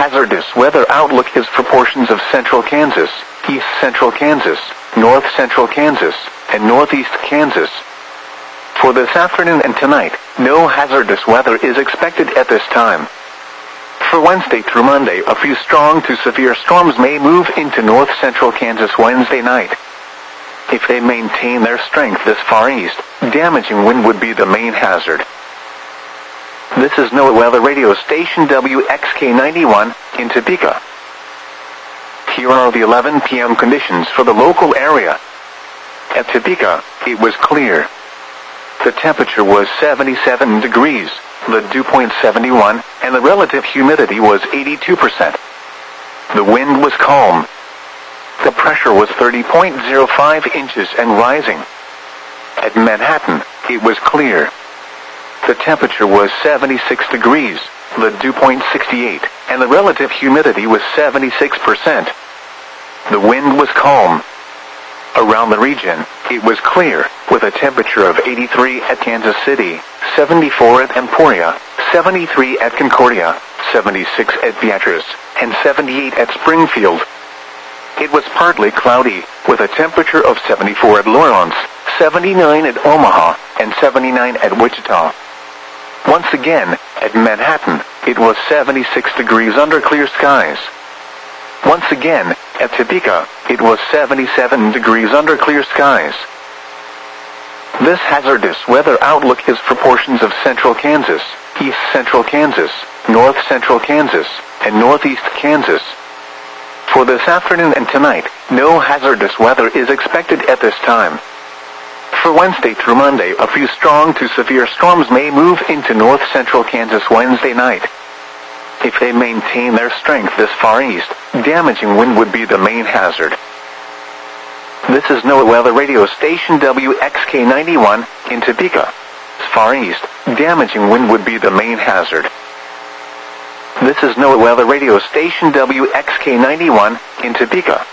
hazardous weather outlook is for portions of central Kansas, east central Kansas, north central Kansas, and northeast Kansas. For this afternoon and tonight, no hazardous weather is expected at this time. For Wednesday through Monday, a few strong to severe storms may move into north central Kansas Wednesday night. If they maintain their strength this far east, damaging wind would be the main hazard. This is NOAA Weather Radio Station WXK91 in Topeka. Here are the 11 p.m. conditions for the local area. At Topeka, it was clear. The temperature was 77 degrees, the dew point 71, and the relative humidity was 82%. The wind was calm. The pressure was 30.05 inches and rising. At Manhattan, it was clear. The temperature was 76 degrees, the dew point 68, and the relative humidity was 76%. The wind was calm. Around the region, it was clear, with a temperature of 83 at Kansas City, 74 at Emporia, 73 at Concordia, 76 at Beatrice, and 78 at Springfield. It was partly cloudy, with a temperature of 74 at Lawrence, 79 at Omaha, and 79 at Wichita. Once again, at Manhattan, it was 76 degrees under clear skies. Once again, at Topeka, it was 77 degrees under clear skies. This hazardous weather outlook is for portions of central Kansas, east central Kansas, north central Kansas, and northeast Kansas. For this afternoon and tonight, no hazardous weather is expected at this time. For Wednesday through Monday, a few strong to severe storms may move into north central Kansas Wednesday night. If they maintain their strength this far east, damaging wind would be the main hazard. This is NOAA Weather Radio Station WXK91 in Topeka. As far east, damaging wind would be the main hazard. This is NOAA Weather Radio Station WXK91 in Topeka.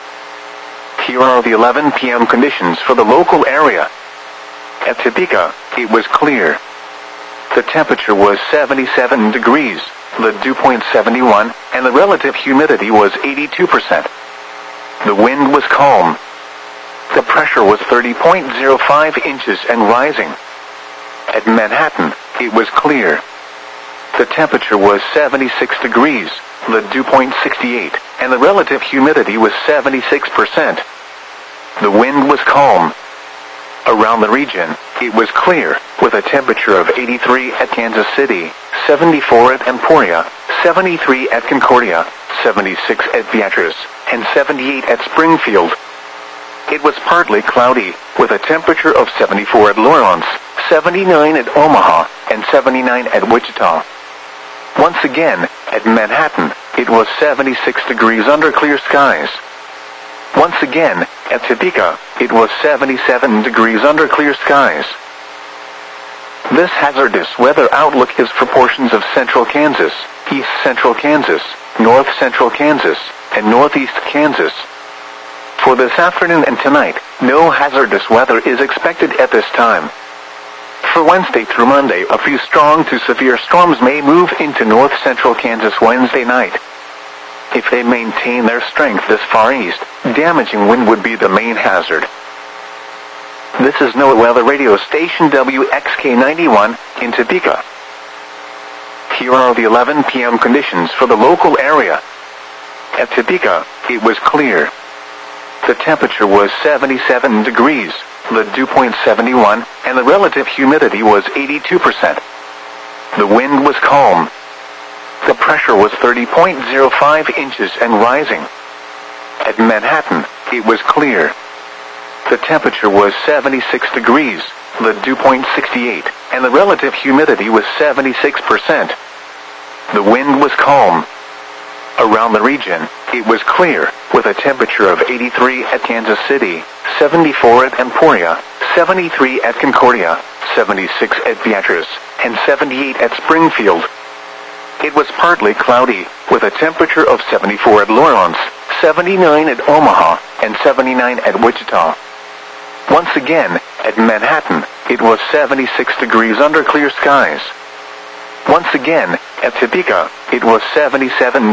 Here are the 11 p.m. conditions for the local area. At Topeka, it was clear. The temperature was 77 degrees, the dew point 71, and the relative humidity was 82%. The wind was calm. The pressure was 30.05 inches and rising. At Manhattan, it was clear. The temperature was 76 degrees, the dew point 68, and the relative humidity was 76%. The wind was calm. Around the region, it was clear, with a temperature of 83 at Kansas City, 74 at Emporia, 73 at Concordia, 76 at Beatrice, and 78 at Springfield. It was partly cloudy, with a temperature of 74 at Lawrence, 79 at Omaha, and 79 at Wichita. Once again, at Manhattan, it was 76 degrees under clear skies. Once again, at Topeka, it was 77 degrees under clear skies. This hazardous weather outlook is for portions of central Kansas, east central Kansas, north central Kansas, and northeast Kansas. For this afternoon and tonight, no hazardous weather is expected at this time. For Wednesday through Monday, a few strong to severe storms may move into north central Kansas Wednesday night. If they maintain their strength this far east, damaging wind would be the main hazard. This is NOAA Weather Radio Station WXK91 in Topeka. Here are the 11 p.m. conditions for the local area. At Topeka, it was clear. The temperature was 77 degrees, the dew point 71, and the relative humidity was 82%. The wind was calm. The pressure was 30.05 inches and rising. At Manhattan, it was clear. The temperature was 76 degrees, the dew point 68, and the relative humidity was 76%. The wind was calm. Around the region, it was clear, with a temperature of 83 at Kansas City, 74 at Emporia, 73 at Concordia, 76 at Beatrice, and 78 at Springfield. It was partly cloudy, with a temperature of 74 at Lawrence, 79 at Omaha, and 79 at Wichita. Once again, at Manhattan, it was 76 degrees under clear skies. Once again, at Topeka, it was 77